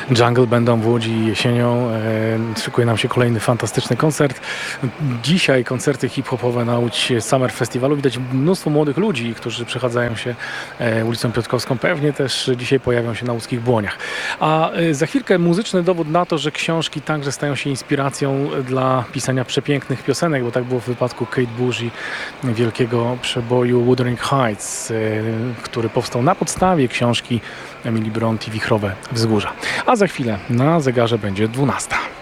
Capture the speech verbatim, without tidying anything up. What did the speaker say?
Jungle będą w Łodzi jesienią. E, szykuje nam się kolejny fantastyczny koncert. Dzisiaj koncerty hip-hopowe na Łódź Summer Festiwalu. Widać mnóstwo młodych ludzi, którzy przechadzają się e, ulicą Piotrkowską. Pewnie też dzisiaj pojawią się na łódzkich Błoniach. A e, za chwilkę muzyczny dowód na to, że książki także stają się inspiracją dla pisania przepięknych piosenek, bo tak było w wypadku Kate Bush i wielkiego przeboju Wuthering Heights, e, który powstał na podstawie książki Emily Brontë Wichrowe Wzgórza. A za chwilę na zegarze będzie dwunasta.